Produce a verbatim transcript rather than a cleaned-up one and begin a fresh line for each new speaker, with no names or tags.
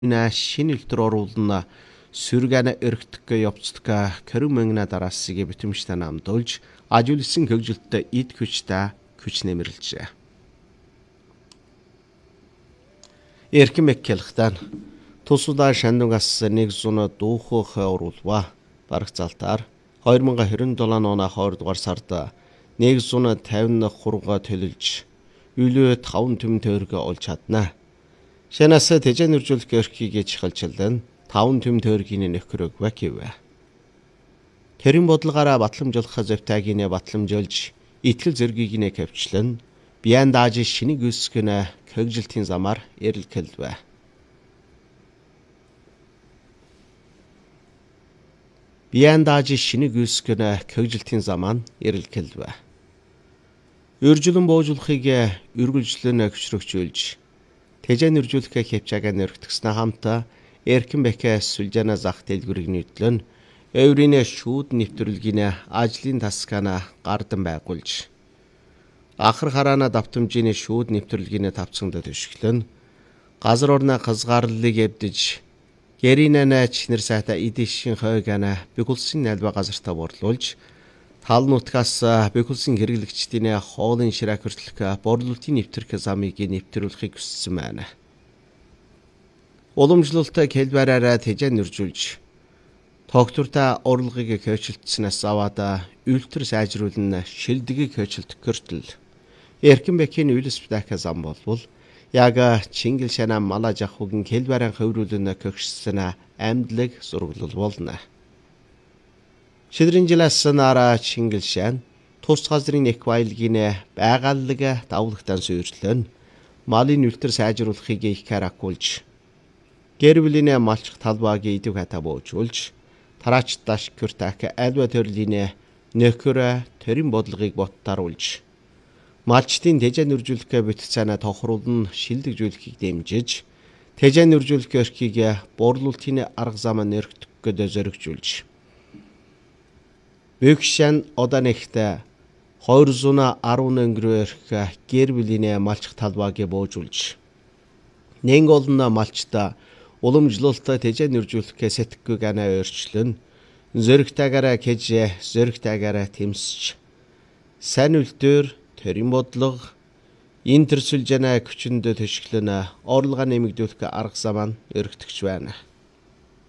на шинэ үлтэр оруулна сүргэнэ өргөтгөө явцдгаа körүн мэнгнэ дараасыг битэмжтэй намдуулж ажуулсан хөгжилтөд ид хүчтэй хүч нэмэрлжээ. Эркин Меккелхтан тусудаа шандугас нэг зуна дуухох оруулва бараг залтаар хоёр мянган хорин долоо оны хоёр дугаар сард нэг зуна тавин хурга төлөлж үлээ таван төм тойрог олж чадна. Шанаас тэжэн үржүүлэх эрхийг чихэлжлэн таван төм тойргийн нөхрөг вакив. Тэрэн бодлогаараа батламжуулах зовтойг батламжуулж итгэл зэргийг нэ кавчлан биян дааж шинийг үсгэнэ хөгжилтийн замаар эрэлхэлвэ. Биян дааж шинийг үсгэнэ хөгжилтийн замаар эрэлхэлвэ. Үржүүлэн боожуулахыг үргэлжлэн хөшрөгчүүлж тэжэн үржүүлэхээ хөвчаагаа нөргтгснэ хамтаа Эркин Бэкэ сүлжэна зах дэлгүрийг нийтлэн Эвринэ шүүд нэвтрүүлгийн ажлын тасгана гардан байгуулж ахар хараана давтамжийн шүүд нэвтрүүлгийн тавцсанд төшөглөн газар орны хазгаарлыг эвдэж гэринэнэ чинэр сайта идишин хойгана бигулсын нальва газартаа борлуулж тал нутгаас бигулсын хэрэглэгчдийн хоолын ширээ хүртэлх борлуулалтын нэвтрэх замыг нэвтрүүлэхийг хүссэн байна. Уламжлалт хэлбэрээрээ тэжэн нэржүүлж тогтвортой орлогыг хөөцөлдснээс аваад үлтэр сайжруулна шилдэгийг хөөцөлдөх гэртэл Эркин Бэкийн үйлсбдэх зам болвол яг Чингил шана мала жахугийн хэлбэрэн хөврүүлнэ көгшсөн амьдлаг зурглал болно. Шидрэн жилээс нара Чингил шан тус газрын их баялагын байгааллаг давлагтан суйрлэн малын үлтэр сайжруулахыг их харакуулж гэр бүлийн малчих талбайг идэв хата боожуулж тараач даш күртак альва төрлийн нөхөр төрийн бодлогыг боттаруулж малчтын тэжэн үржүүлэхээ бүтцэнэ тохируулн шилдэгжүүлэхийг дэмжиж тэжэн үржүүлэх эрхийг борлуулалтын арга зам нэрхтгөхөд зоригжуулж Бэкшэн одоо нэгтээ хоёр зуун арван өнгөрөх гэр бүлийн малчих талбайг боожуулж нэн олон малчта уламжлалт тэжэн үржүүлэхээ сэтгэхгүй гана өөрчлөн зөрөгтэйгаараа кэж зөрөгтэйгаараа тэмсэж сайн үлтээр төрийн бодлого энэ төр сүлжээнэ хүчинд төшөглөн орлогоо нэмэгдүүлэх арга зам нь өргөтгч байна.